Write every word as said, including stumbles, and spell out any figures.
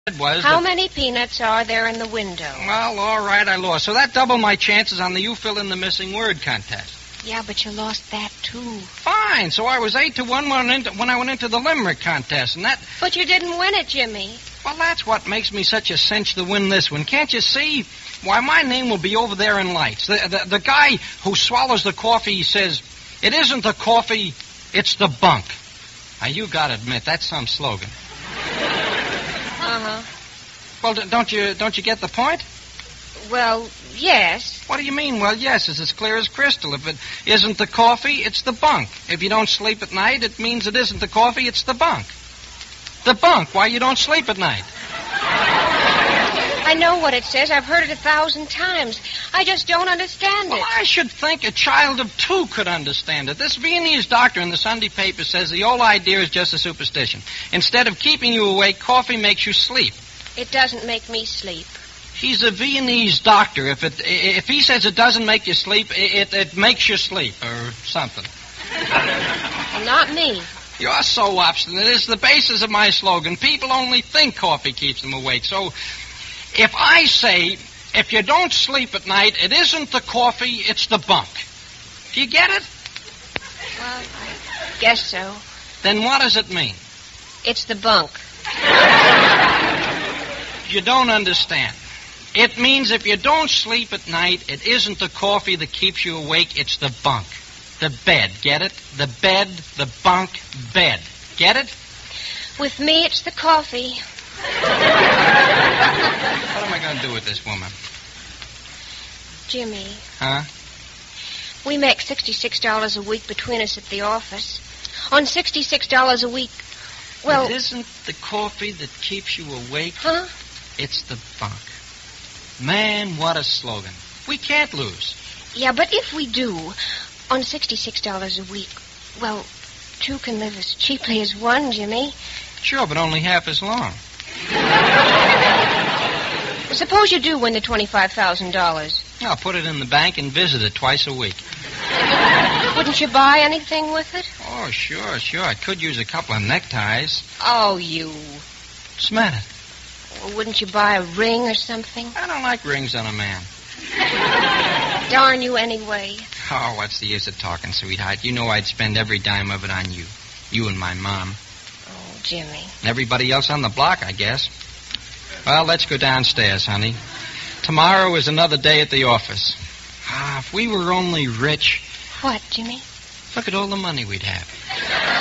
was... How that... many peanuts are there in the window? Well, all right, I lost. So that doubled my chances on the You Fill in the Missing Word contest. Yeah, but you lost that, too. Fine. So I was eight to one when, into, when I went into the limerick contest, and that... But you didn't win it, Jimmy. Well, that's what makes me such a cinch to win this one. Can't you see? Why, my name will be over there in lights. The, the, the guy who swallows the coffee, he says, it isn't the coffee, it's the bunk. Now, you got to admit, that's some slogan. Uh-huh. Well, don't you don't you get the point? Well, yes. What do you mean, well, yes? It's as clear as crystal. If it isn't the coffee, it's the bunk. If you don't sleep at night, it means it isn't the coffee, it's the bunk. The bunk, why you don't sleep at night. I know what it says. I've heard it a thousand times. I just don't understand Well, it. I should think a child of two could understand it. This Viennese doctor in the Sunday paper says the whole idea is just a superstition. Instead of keeping you awake, coffee makes you sleep. It doesn't make me sleep. He's a Viennese doctor. If it if he says it doesn't make you sleep, it, it makes you sleep or something. Well, not me. You're so obstinate. It's the basis of my slogan. People only think coffee keeps them awake. So if I say, if you don't sleep at night, it isn't the coffee, it's the bunk. Do you get it? Well, I guess so. Then what does it mean? It's the bunk. You don't understand. It means if you don't sleep at night, it isn't the coffee that keeps you awake, it's the bunk. The bed, get it? The bed, the bunk, bed. Get it? With me, it's the coffee. What am I going to do with this woman? Jimmy. Huh? We make sixty-six dollars a week between us at the office. On sixty-six dollars a week, well... It isn't the coffee that keeps you awake. Huh? It's the bunk. Man, what a slogan. We can't lose. Yeah, but if we do, on sixty-six dollars a week, well, two can live as cheaply as one, Jimmy. Sure, but only half as long. Suppose you do win the twenty-five thousand dollars. I'll put it in the bank and visit it twice a week. Wouldn't you buy anything with it? Oh, sure, sure. I could use a couple of neckties. Oh, you... What's the matter? Well, wouldn't you buy a ring or something? I don't like rings on a man. Darn you anyway. Oh, what's the use of talking, sweetheart? You know I'd spend every dime of it on you. You and my mom. Oh, Jimmy. And everybody else on the block, I guess. Well, let's go downstairs, honey. Tomorrow is another day at the office. Ah, if we were only rich... What, Jimmy? Look at all the money we'd have.